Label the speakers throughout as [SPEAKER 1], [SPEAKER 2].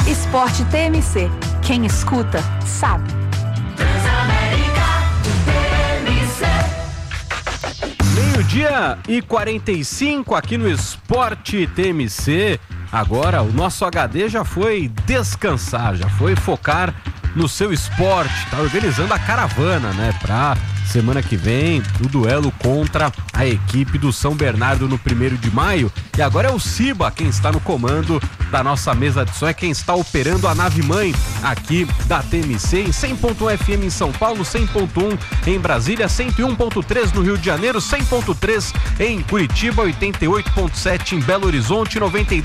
[SPEAKER 1] Esporte TMC. Quem escuta, sabe.
[SPEAKER 2] Meio-dia e 45 aqui no Esporte TMC. Agora o nosso HD já foi descansar, já foi focar no seu esporte. Tá organizando a caravana, né? Pra semana que vem, o duelo contra a equipe do São Bernardo no 1º de maio. E agora é o Ciba quem está no comando da nossa mesa de som, é quem está operando a nave-mãe aqui da TMC em 100.1 FM em São Paulo, 100.1 em Brasília, 101.3 no Rio de Janeiro, 100.3 em Curitiba, 88.7 em Belo Horizonte,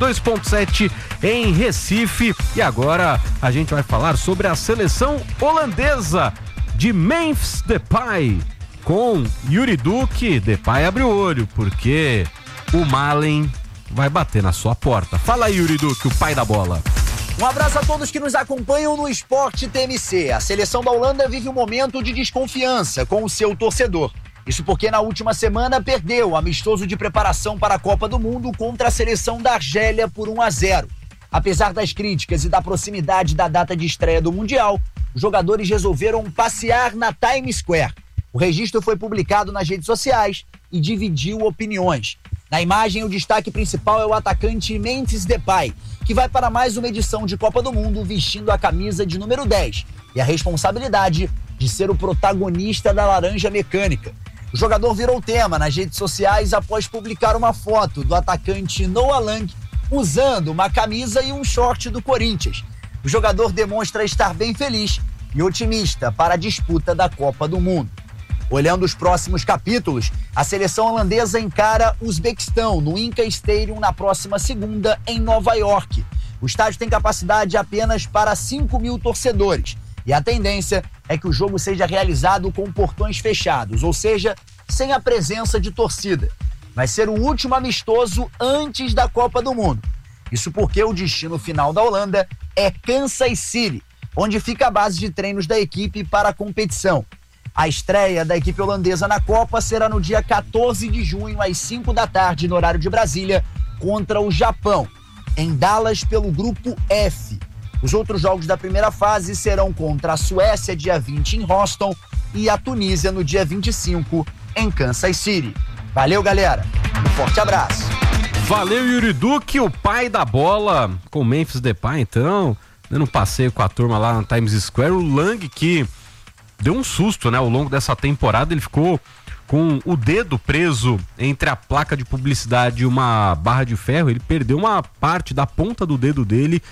[SPEAKER 2] 92.7 em Recife. E agora a gente vai falar sobre a seleção holandesa de Memphis Depay com Yuri Duque. Depay abre o olho porque o Malen vai bater na sua porta. Fala aí, Yuri Duque, o pai da bola.
[SPEAKER 3] Um abraço a todos que nos acompanham no Esporte TMC. A seleção da Holanda vive um momento de desconfiança com o seu torcedor. Isso porque na última semana perdeu o amistoso de preparação para a Copa do Mundo contra a seleção da Argélia por 1-0. Apesar das críticas e da proximidade da data de estreia do Mundial, os jogadores resolveram passear na Times Square. O registro foi publicado nas redes sociais e dividiu opiniões. Na imagem, o destaque principal é o atacante Memphis Depay, que vai para mais uma edição de Copa do Mundo vestindo a camisa de número 10 e a responsabilidade de ser o protagonista da laranja mecânica. O jogador virou tema nas redes sociais após publicar uma foto do atacante Noah Lang usando uma camisa e um short do Corinthians. O jogador demonstra estar bem feliz e otimista para a disputa da Copa do Mundo. Olhando os próximos capítulos, a seleção holandesa encara o Uzbequistão no Inca Stadium na próxima segunda em Nova York. O estádio tem capacidade apenas para 5.000 torcedores e a tendência é que o jogo seja realizado com portões fechados, ou seja, sem a presença de torcida. Vai ser o último amistoso antes da Copa do Mundo. Isso porque o destino final da Holanda é Kansas City, onde fica a base de treinos da equipe para a competição. A estreia da equipe holandesa na Copa será no dia 14 de junho, às 5 da tarde, no horário de Brasília, contra o Japão, em Dallas, pelo Grupo F. Os outros jogos da primeira fase serão contra a Suécia, dia 20, em Houston, e a Tunísia, no dia 25, em Kansas City. Valeu, galera. Um forte abraço.
[SPEAKER 2] Valeu, Yuri Duque, o pai da bola, com Memphis Depay, então, dando um passeio com a turma lá na Times Square. O Lang, que deu um susto, né, ao longo dessa temporada, ele ficou com o dedo preso entre a placa de publicidade e uma barra de ferro. Ele perdeu uma parte da ponta do dedo dele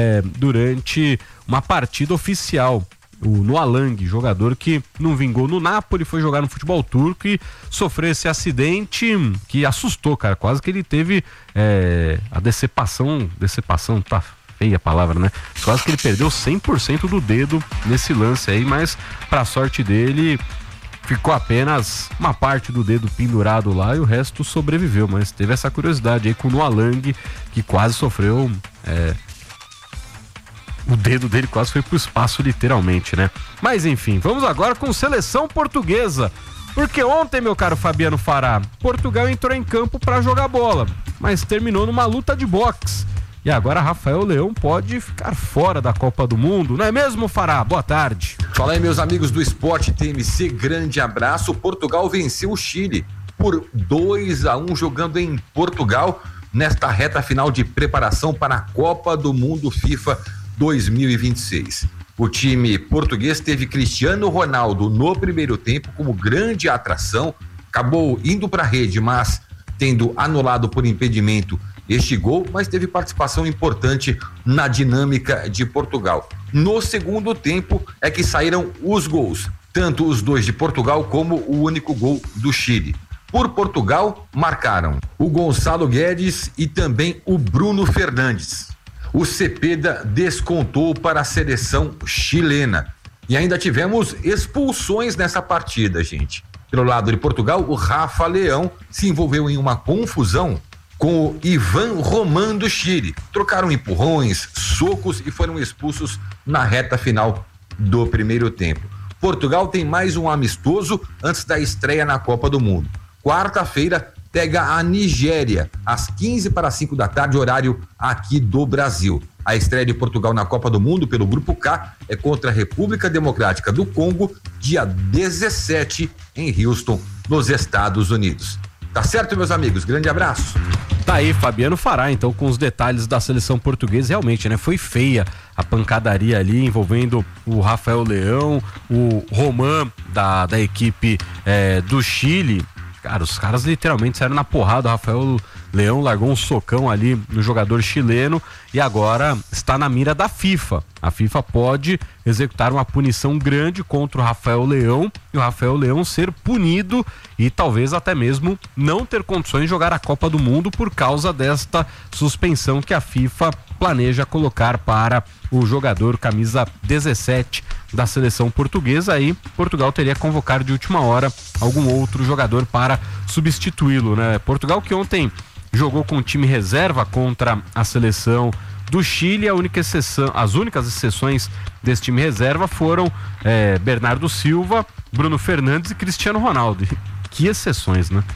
[SPEAKER 2] durante uma partida oficial. O Noah Lang, jogador que não vingou no Napoli, foi jogar no futebol turco e sofreu esse acidente que assustou, cara. Quase que ele teve a decepção, tá feia a palavra, né? Quase que ele perdeu 100% do dedo nesse lance aí, mas pra sorte dele ficou apenas uma parte do dedo pendurado lá e o resto sobreviveu. Mas teve essa curiosidade aí com o Noah Lang, que quase sofreu... O dedo dele quase foi pro espaço, literalmente, né? Mas enfim, vamos agora com seleção portuguesa. Porque ontem, meu caro Fabiano Fará, Portugal entrou em campo para jogar bola, mas terminou numa luta de boxe. E agora Rafael Leão pode ficar fora da Copa do Mundo, não é mesmo, Fará? Boa tarde.
[SPEAKER 4] Fala aí, meus amigos do Esporte TMC, grande abraço. Portugal venceu o Chile por 2-1 jogando em Portugal nesta reta final de preparação para a Copa do Mundo FIFA 2026. O time português teve Cristiano Ronaldo no primeiro tempo como grande atração, acabou indo para a rede, mas tendo anulado por impedimento este gol, mas teve participação importante na dinâmica de Portugal. No segundo tempo é que saíram os gols, tanto os dois de Portugal como o único gol do Chile. Por Portugal marcaram o Gonçalo Guedes e também o Bruno Fernandes. O Cepeda descontou para a seleção chilena. E ainda tivemos expulsões nessa partida, gente. Pelo lado de Portugal, o Rafa Leão se envolveu em uma confusão com o Ivan Roman do Chile. Trocaram empurrões, socos e foram expulsos na reta final do primeiro tempo. Portugal tem mais um amistoso antes da estreia na Copa do Mundo. Quarta-feira pega a Nigéria, às 15:45 da tarde, horário aqui do Brasil. A estreia de Portugal na Copa do Mundo pelo Grupo K é contra a República Democrática do Congo, dia 17, em Houston, nos Estados Unidos. Tá certo, meus amigos? Grande abraço.
[SPEAKER 2] Tá aí, Fabiano Fará, então, com os detalhes da seleção portuguesa. Realmente, né? Foi feia a pancadaria ali, envolvendo o Rafael Leão, o Roman da equipe do Chile. Cara, os caras literalmente saíram na porrada. O Rafael Leão largou um socão ali no jogador chileno e agora está na mira da FIFA. A FIFA pode executar uma punição grande contra o Rafael Leão e o Rafael Leão ser punido e talvez até mesmo não ter condições de jogar a Copa do Mundo por causa desta suspensão que a FIFA planeja colocar para o jogador camisa 17 da seleção portuguesa. Aí Portugal teria que convocar de última hora algum outro jogador para substituí-lo, né? Portugal que ontem jogou com o time reserva contra a seleção do Chile. As únicas exceções desse time reserva foram Bernardo Silva, Bruno Fernandes e Cristiano Ronaldo. Que exceções, né?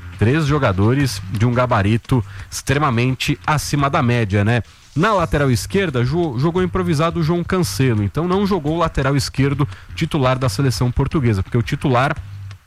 [SPEAKER 2] 3 jogadores de um gabarito extremamente acima da média, né? Na lateral esquerda jogou improvisado o João Cancelo, então não jogou o lateral esquerdo titular da seleção portuguesa, porque o titular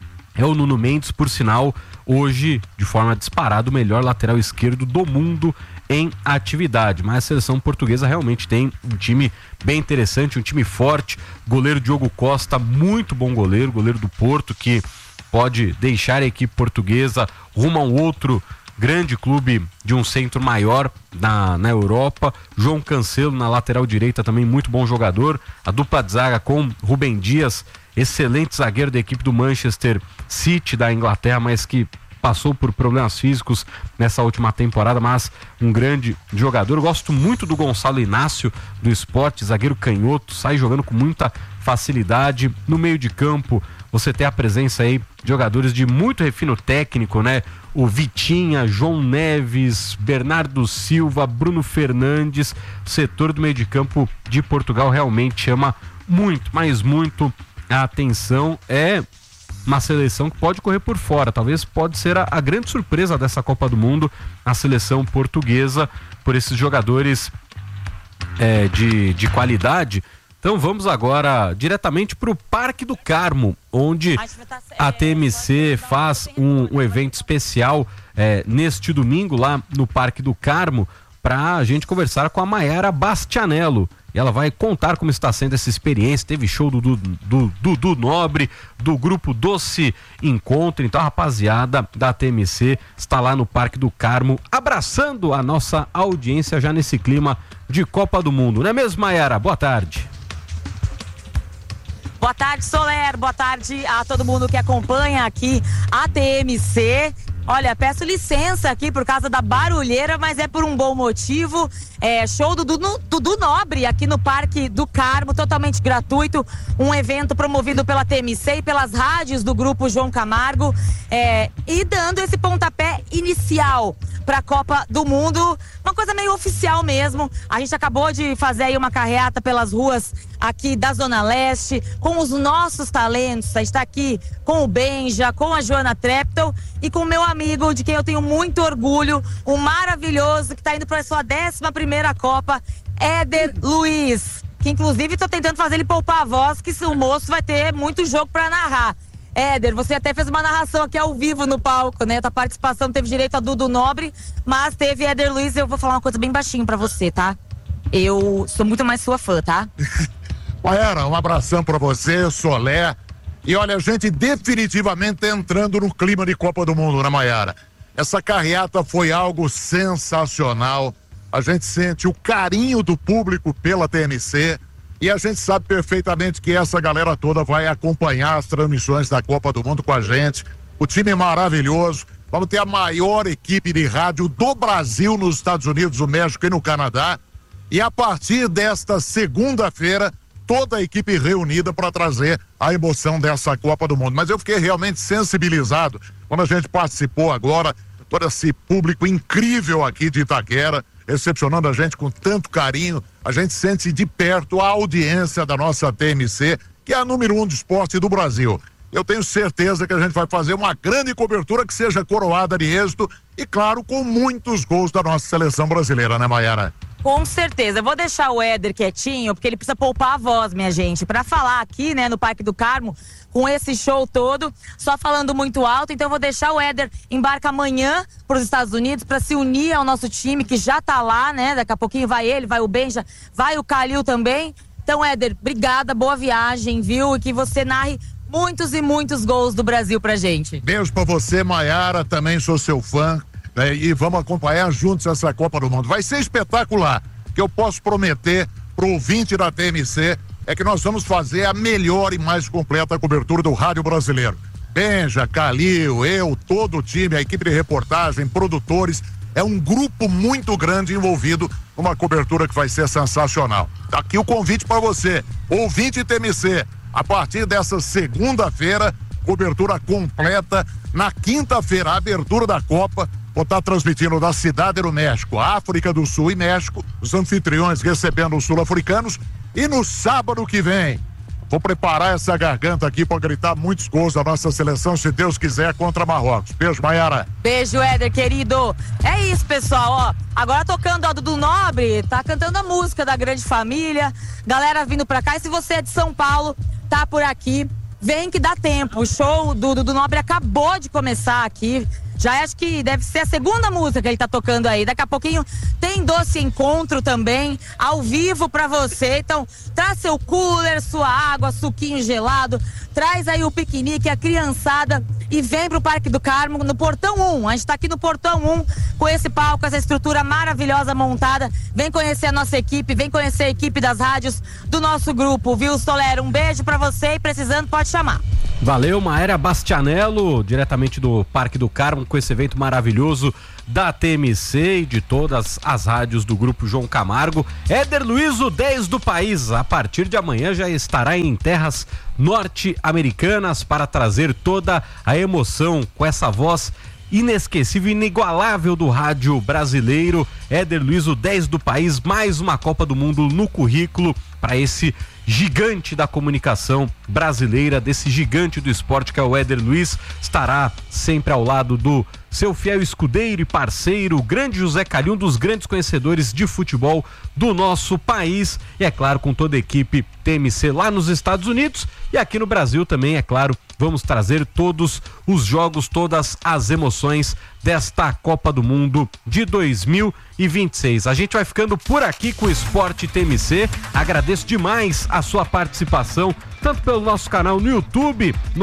[SPEAKER 2] é o Nuno Mendes, por sinal, hoje, de forma disparada, o melhor lateral esquerdo do mundo em atividade. Mas a seleção portuguesa realmente tem um time bem interessante, um time forte. Goleiro Diogo Costa, muito bom goleiro do Porto, que pode deixar a equipe portuguesa rumo a um outro grande clube de um centro maior na Europa. João Cancelo na lateral direita, também muito bom jogador. A dupla de zaga com Rubem Dias, excelente zagueiro da equipe do Manchester City da Inglaterra, mas que passou por problemas físicos nessa última temporada, mas um grande jogador. Eu gosto muito do Gonçalo Inácio do Sport, zagueiro canhoto, sai jogando com muita facilidade. No meio de campo você tem a presença aí de jogadores de muito refino técnico, né? O Vitinha, João Neves, Bernardo Silva, Bruno Fernandes. O setor do meio de campo de Portugal realmente chama muito, mas muito a atenção. É uma seleção que pode correr por fora, talvez pode ser a grande surpresa dessa Copa do Mundo, a seleção portuguesa, por esses jogadores de qualidade. Então vamos agora diretamente para o Parque do Carmo, onde a TMC faz um evento especial neste domingo lá no Parque do Carmo, para a gente conversar com a Mayara Bastianello. E ela vai contar como está sendo essa experiência. Teve show do Dudu Nobre, do grupo Doce Encontro. Então a rapaziada da TMC está lá no Parque do Carmo, abraçando a nossa audiência já nesse clima de Copa do Mundo. Não é mesmo, Mayara? Boa tarde.
[SPEAKER 5] Boa tarde, Soler. Boa tarde a todo mundo que acompanha aqui a TMC. Olha, peço licença aqui por causa da barulheira, mas é por um bom motivo. Show do Dudu Nobre aqui no Parque do Carmo, totalmente gratuito. Um evento promovido pela TMC e pelas rádios do Grupo João Camargo. E dando esse pontapé inicial para a Copa do Mundo. Uma coisa meio oficial mesmo. A gente acabou de fazer aí uma carreata pelas ruas aqui da Zona Leste, com os nossos talentos. A gente está aqui com o Benja, com a Joana Trepton e com o meu amigo, de quem eu tenho muito orgulho, o maravilhoso, que está indo para a sua 11ª Copa, Éder Luiz, que inclusive estou tentando fazer ele poupar a voz, que o moço vai ter muito jogo para narrar. Éder, você até fez uma narração aqui ao vivo no palco, né? Tua participação teve direito a Dudu Nobre, mas teve Éder Luiz. Eu vou falar uma coisa bem baixinho pra você, tá? Eu sou muito mais sua fã, tá?
[SPEAKER 6] Mayara, um abração pra você, Solé. E olha, a gente definitivamente entrando no clima de Copa do Mundo, né, Mayara? Essa carreata foi algo sensacional. A gente sente o carinho do público pela TMC. E a gente sabe perfeitamente que essa galera toda vai acompanhar as transmissões da Copa do Mundo com a gente. O time é maravilhoso. Vamos ter a maior equipe de rádio do Brasil nos Estados Unidos, o México e no Canadá. E a partir desta segunda-feira, toda a equipe reunida para trazer a emoção dessa Copa do Mundo. Mas eu fiquei realmente sensibilizado quando a gente participou agora, todo esse público incrível aqui de Itaquera, recepcionando a gente com tanto carinho. A gente sente de perto a audiência da nossa TMC, que é a número 1 de esporte do Brasil. Eu tenho certeza que a gente vai fazer uma grande cobertura que seja coroada de êxito e, claro, com muitos gols da nossa seleção brasileira, né, Maiara?
[SPEAKER 5] Com certeza. Eu vou deixar o Éder quietinho, porque ele precisa poupar a voz, minha gente, para falar aqui, né, no Parque do Carmo, com esse show todo, só falando muito alto. Então eu vou deixar o Éder embarcar amanhã para os Estados Unidos para se unir ao nosso time, que já tá lá, né? Daqui a pouquinho vai ele, vai o Benja, vai o Calil também. Então, Éder, obrigada, boa viagem, viu? E que você narre muitos e muitos gols do Brasil pra gente.
[SPEAKER 6] Beijo pra você, Maiara, também sou seu fã, né? E vamos acompanhar juntos essa Copa do Mundo. Vai ser espetacular. O que eu posso prometer pro ouvinte da TMC é que nós vamos fazer a melhor e mais completa cobertura do rádio brasileiro. Benja, Calil, eu, todo o time, a equipe de reportagem, produtores, é um grupo muito grande envolvido numa cobertura que vai ser sensacional. Tá aqui o convite para você, ouvinte TMC. A partir dessa segunda-feira, cobertura completa. Na quinta-feira, a abertura da Copa. Vou estar transmitindo da Cidade do México, África do Sul e México, os anfitriões recebendo os sul-africanos. E no sábado que vem, vou preparar essa garganta aqui para gritar muitos gols da nossa seleção, se Deus quiser, contra Marrocos. Beijo, Maiara.
[SPEAKER 5] Beijo, Éder, querido. É isso, pessoal, ó. Agora tocando a Dudu Nobre, tá cantando a música da Grande Família. Galera vindo pra cá. E se você é de São Paulo, tá por aqui, vem que dá tempo. O show do Dudu Nobre acabou de começar aqui. Já acho que deve ser a segunda música que ele tá tocando aí. Daqui a pouquinho tem Doce Encontro também, ao vivo pra você. Então, traz seu cooler, sua água, suquinho gelado. Traz aí o piquenique, a criançada e vem pro Parque do Carmo, no Portão 1. A gente tá aqui no Portão 1 com esse palco, essa estrutura maravilhosa montada. Vem conhecer a nossa equipe, vem conhecer a equipe das rádios do nosso grupo, viu, Solero? Um beijo pra você e precisando pode chamar.
[SPEAKER 2] Valeu, Maéria Bastianello, diretamente do Parque do Carmo, com esse evento maravilhoso da TMC e de todas as rádios do Grupo João Camargo. Éder Luiz, o 10 do país, a partir de amanhã já estará em terras norte-americanas para trazer toda a emoção com essa voz inesquecível, inigualável do rádio brasileiro. Éder Luiz, o 10 do país, mais uma Copa do Mundo no currículo para esse gigante da comunicação brasileira, desse gigante do esporte que é o Éder Luiz. Estará sempre ao lado do seu fiel escudeiro e parceiro, o grande José Calil, um dos grandes conhecedores de futebol do nosso país, e é claro, com toda a equipe TMC lá nos Estados Unidos e aqui no Brasil também, é claro. Vamos trazer todos os jogos, todas as emoções desta Copa do Mundo de 2026. A gente vai ficando por aqui com o Esporte TMC. Agradeço demais a sua participação, tanto pelo nosso canal no YouTube, no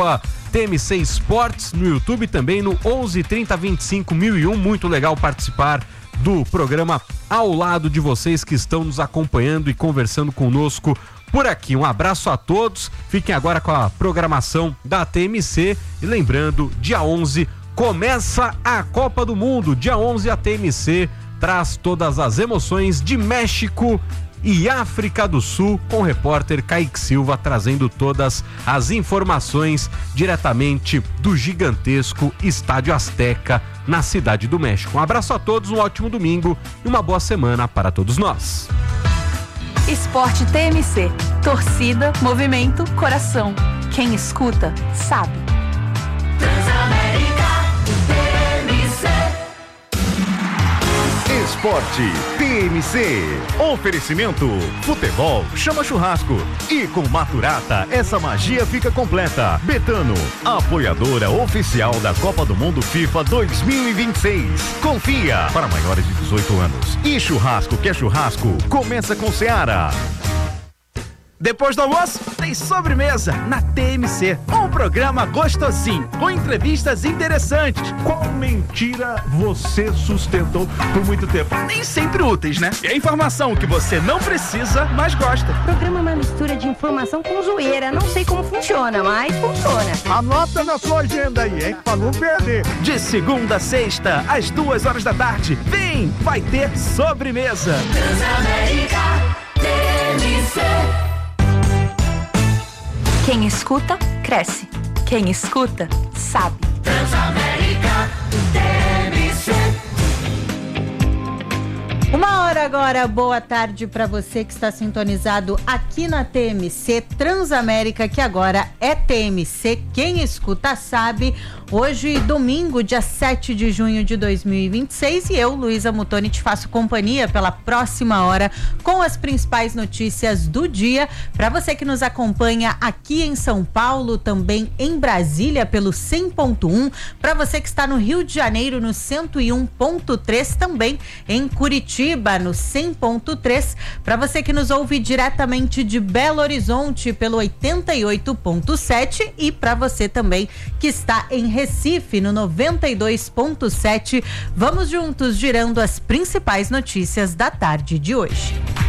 [SPEAKER 2] @TMC Esportes, no YouTube também no 11 30 25 1001. Muito legal participar do programa ao lado de vocês que estão nos acompanhando e conversando conosco por aqui. Um abraço a todos, fiquem agora com a programação da TMC e lembrando, dia 11 começa a Copa do Mundo. Dia 11 a TMC traz todas as emoções de México e África do Sul, com o repórter Kaique Silva trazendo todas as informações diretamente do gigantesco Estádio Azteca na Cidade do México. Um abraço a todos, um ótimo domingo e uma boa semana para todos nós.
[SPEAKER 1] Esporte TMC. Torcida, movimento, coração. Quem escuta, sabe.
[SPEAKER 7] Transamérica TMC.
[SPEAKER 8] Esporte TMC. Oferecimento Futebol chama churrasco. E com Maturata essa magia fica completa. Betano, apoiadora oficial da Copa do Mundo FIFA 2026. Confia para maiores de 18 anos. E churrasco que é churrasco, começa com Seara.
[SPEAKER 9] Depois do almoço, tem sobremesa na TMC. Um programa gostosinho, com entrevistas interessantes.
[SPEAKER 10] Qual mentira você sustentou por muito tempo?
[SPEAKER 9] Nem sempre úteis, né? É informação que você não precisa, mas gosta.
[SPEAKER 11] O programa é uma mistura de informação com zoeira. Não sei como funciona, mas funciona.
[SPEAKER 10] Anota na sua agenda aí, hein? Pra não perder.
[SPEAKER 9] De segunda a sexta, às 2h da tarde. Vem, vai ter sobremesa.
[SPEAKER 7] Transamérica TMC.
[SPEAKER 1] Quem escuta, cresce. Quem escuta, sabe.
[SPEAKER 7] Transamérica TMC.
[SPEAKER 12] 1h agora, boa tarde para você que está sintonizado aqui na TMC Transamérica, que agora é TMC, quem escuta sabe. Hoje, domingo, dia 7 de junho de 2026, e eu, Luísa Mutoni, te faço companhia pela próxima hora com as principais notícias do dia. Para você que nos acompanha aqui em São Paulo, também em Brasília pelo 100.1, para você que está no Rio de Janeiro no 101.3, também em Curitiba no 100.3, para você que nos ouve diretamente de Belo Horizonte pelo 88.7 e para você também que está em Recife no 92.7. Vamos juntos girando as principais notícias da tarde de hoje.